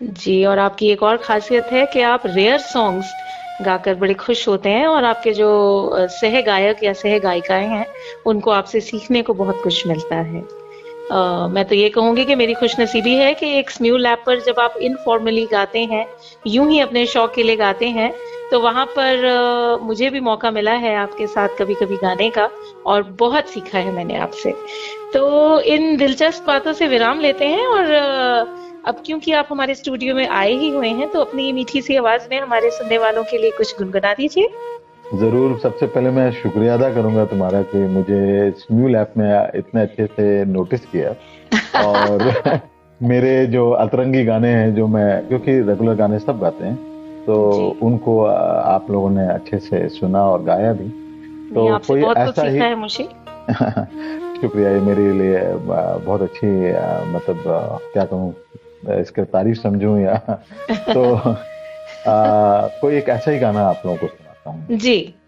जी, और आपकी एक और ख़ासियत है कि आप रेयर सॉन्ग्स गाकर बड़े खुश होते हैं और आपके जो सह गायक या सह गायिकाएँ हैं, उनको आपसे सीखने को बहुत कुछ मिलता है। मैं तो ये कहूँगी कि मेरी खुशनसीबी है कि एक स्म्यू लैब पर जब आप इनफॉर्मली गाते हैं, यूं ही अपने शौक के लिए गाते हैं, तो वहां पर मुझे भी मौका मिला है आपके साथ कभी-कभी गाने का और बहुत सीखा है मैंने आपसे। तो इन दिलचस्प बातों से विराम लेते हैं और अब क्योंकि आप हमारे स्टूडियो में आए ही हुए हैं, तो अपनी मीठी सी आवाज में हमारे सुनने वालों के लिए कुछ गुनगुना दीजिए। जरूर। सबसे पहले मैं शुक्रिया अदा करूंगा तुम्हारा कि मुझे स्म्यू लैब में इतने अच्छे से नोटिस किया। और मेरे जो अतरंगी गाने हैं, जो मैं क्योंकि रेगुलर गाने सब गाते हैं, तो जी, उनको आप लोगों ने अच्छे से सुना और गाया भी। नहीं तो आपसे कोई बहुत कुछ ऐसा ही सीखा है मुझे। शुक्रिया। ये मेरे लिए बहुत अच्छी मतलब क्या कहूँ, इसका तारीफ समझूं या तो कोई एक ऐसा ही गाना आप लोगों को सुनाता हूँ। जी,